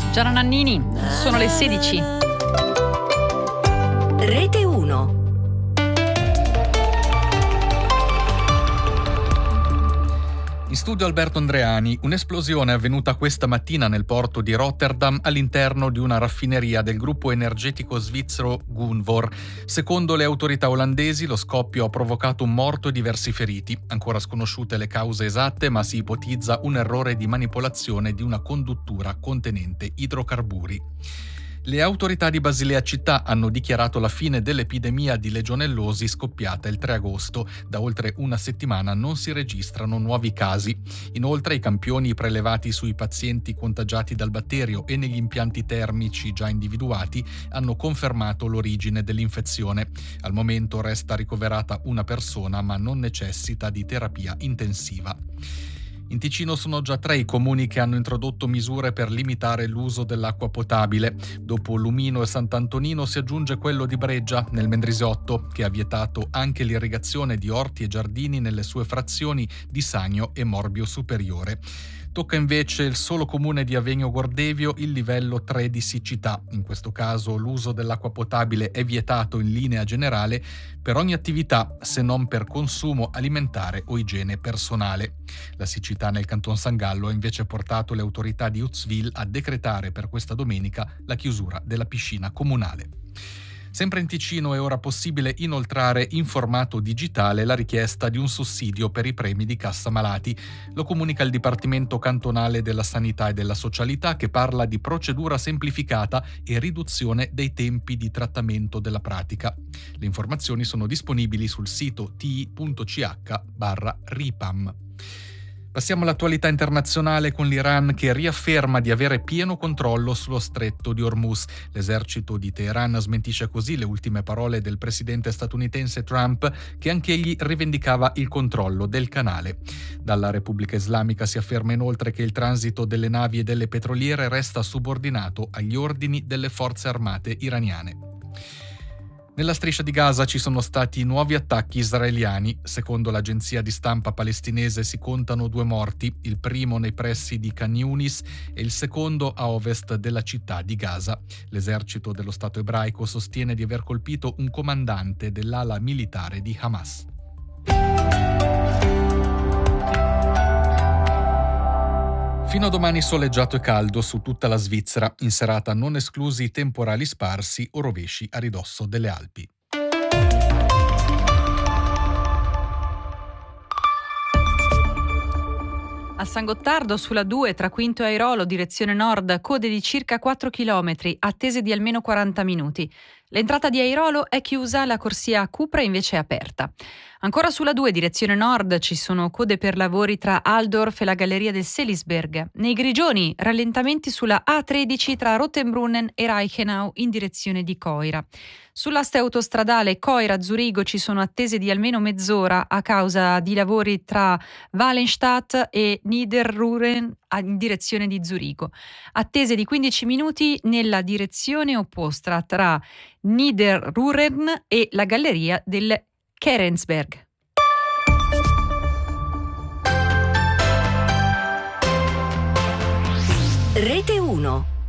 Gianna Nannini, sono le 16. Rete 1. In studio Alberto Andreani. Un'esplosione è avvenuta questa mattina nel porto di Rotterdam all'interno di una raffineria del gruppo energetico svizzero Gunvor. Secondo le autorità olandesi lo scoppio ha provocato un morto e diversi feriti. Ancora sconosciute le cause esatte, ma si ipotizza un errore di manipolazione di una conduttura contenente idrocarburi. Le autorità di Basilea città hanno dichiarato la fine dell'epidemia di legionellosi scoppiata il 3 agosto. Da oltre una settimana non si registrano nuovi casi. Inoltre i campioni prelevati sui pazienti contagiati dal batterio e negli impianti termici già individuati hanno confermato l'origine dell'infezione. Al momento resta ricoverata una persona, ma non necessita di terapia intensiva. In Ticino sono già 3 i comuni che hanno introdotto misure per limitare l'uso dell'acqua potabile. Dopo Lumino e Sant'Antonino si aggiunge quello di Breggia, nel Mendrisiotto, che ha vietato anche l'irrigazione di orti e giardini nelle sue frazioni di Sagno e Morbio Superiore. Tocca invece il solo comune di Avegno Gordevio il livello 3 di siccità. In questo caso l'uso dell'acqua potabile è vietato in linea generale per ogni attività, se non per consumo alimentare o igiene personale. La siccità nel Canton San Gallo ha invece portato le autorità di Uzwil a decretare per questa domenica la chiusura della piscina comunale. Sempre in Ticino è ora possibile inoltrare in formato digitale la richiesta di un sussidio per i premi di cassa malati. Lo comunica il Dipartimento Cantonale della Sanità e della Socialità, che parla di procedura semplificata e riduzione dei tempi di trattamento della pratica. Le informazioni sono disponibili sul sito ti.ch/RIPAM. Passiamo all'attualità internazionale con l'Iran che riafferma di avere pieno controllo sullo stretto di Hormuz. L'esercito di Teheran smentisce così le ultime parole del presidente statunitense Trump, che anch'egli rivendicava il controllo del canale. Dalla Repubblica Islamica si afferma inoltre che il transito delle navi e delle petroliere resta subordinato agli ordini delle forze armate iraniane. Nella striscia di Gaza ci sono stati nuovi attacchi israeliani. Secondo l'agenzia di stampa palestinese si contano 2 morti, il primo nei pressi di Khan Yunis e il secondo a ovest della città di Gaza. L'esercito dello Stato ebraico sostiene di aver colpito un comandante dell'ala militare di Hamas. Fino a domani soleggiato e caldo su tutta la Svizzera, in serata non esclusi temporali sparsi o rovesci a ridosso delle Alpi. A San Gottardo, sulla 2, tra Quinto e Airolo, direzione nord, code di circa 4 km, attese di almeno 40 minuti. L'entrata di Airolo è chiusa, la corsia a Cupra invece è aperta. Ancora sulla 2, direzione nord, ci sono code per lavori tra Altdorf e la galleria del Selisberg. Nei Grigioni, rallentamenti sulla A13 tra Rottenbrunnen e Reichenau in direzione di Coira. Sull'aste autostradale Coira-Zurigo ci sono attese di almeno mezz'ora a causa di lavori tra Wallenstadt e Niederruhren in direzione di Zurigo. Attese di 15 minuti nella direzione opposta tra Niederruhren e la galleria del Kerensberg. Rete 1.